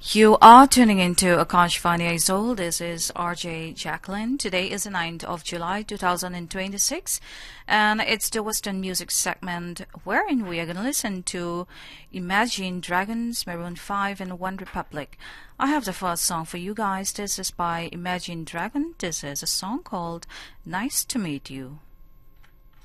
You are tuning into Akashvani Aizol. This is RJ Jacqueline. Today is the 9th of July 2026, and it's the Western music segment wherein we are going to listen to Imagine Dragons, Maroon 5, and One Republic. I have the first song for you guys. This is by Imagine Dragon. This is a song called Nice to Meet You.